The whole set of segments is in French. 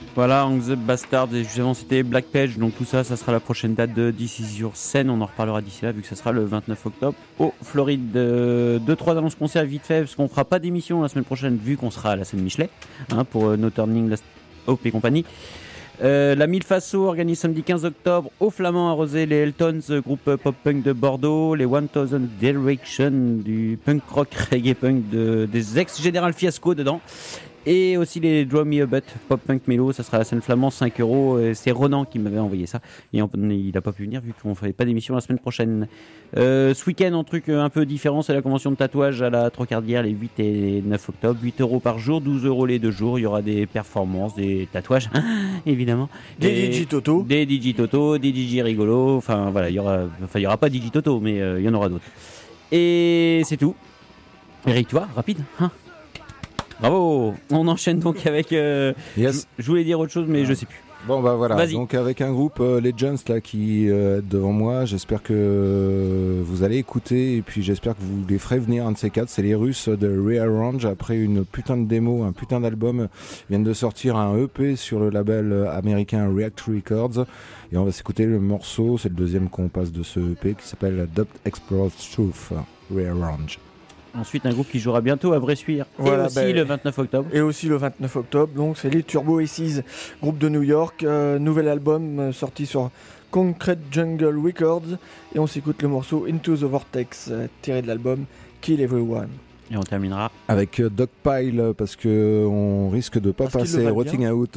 Voilà, Hang the Bastard, et justement c'était Black Page, donc tout ça, ça sera la prochaine date de This Is Your Scène, on en reparlera d'ici là, vu que ça sera le 29 octobre au Floride. 2-3 annonces concerts vite fait, parce qu'on fera pas d'émission la semaine prochaine, vu qu'on sera à la scène Michelet, pour No Turning, Last Hope et compagnie. La Mille Faso organise samedi 15 octobre au Flamand à Rosé les Eltons, groupe pop-punk de Bordeaux, les 1000 Direction, du punk rock reggae punk des ex-Général Fiasco dedans. Et aussi les Draw Me a Butt, Pop Punk Mélo, ça sera à la scène Flamand, 5€. C'est Ronan qui m'avait envoyé ça. Et il n'a pas pu venir vu qu'on ne ferait pas d'émission la semaine prochaine. Ce week-end, un truc un peu différent, c'est la convention de tatouage à la Trocardière les 8 et 9 octobre. 8€ par jour, 12€ les 2 jours. Il y aura des performances, des tatouages, évidemment. Des DJ Toto. Des DJ Toto, des DJ rigolos. Enfin voilà, il y aura pas DJ Toto, mais il y en aura d'autres. Et c'est tout. Eric, toi, rapide, hein? Bravo. On enchaîne donc avec... Yes. Je voulais dire autre chose, mais je sais plus. Bon bah voilà, Vas-y. donc avec un groupe Legends là qui est devant moi, j'espère que vous allez écouter et puis j'espère que vous les ferez venir, un de ces quatre. C'est les Russes de Rearrange. Après une putain de démo, un putain d'album, ils viennent de sortir un EP sur le label américain React Records et on va s'écouter le morceau, c'est le deuxième qu'on passe de ce EP qui s'appelle Dubbed Explores Truth, Rearrange. Ensuite, un groupe qui jouera bientôt à Bressuire. Voilà, et aussi le 29 octobre. Et aussi le 29 octobre, donc c'est les Turbo Aces, groupe de New York, nouvel album sorti sur Concrete Jungle Records, et on s'écoute le morceau Into the Vortex, tiré de l'album Kill Everyone. Et on terminera avec Dogpile parce que on risque de pas passer Rotting Out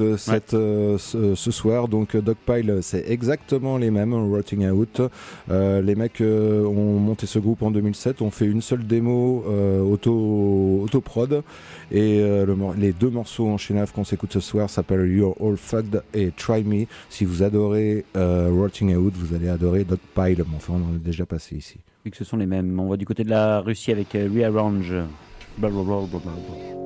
ce soir, donc Dogpile c'est exactement les mêmes, Rotting Out. Les mecs ont monté ce groupe en 2007, ont fait une seule démo auto-prod et les deux morceaux en chenaf qu'on s'écoute ce soir s'appellent You're All Fucked et Try Me. Si vous adorez Rotting Out, vous allez adorer Dogpile, mais enfin on en a déjà passé ici. Vu que ce sont les mêmes. On va du côté de la Russie avec Rearrange. Blablabla.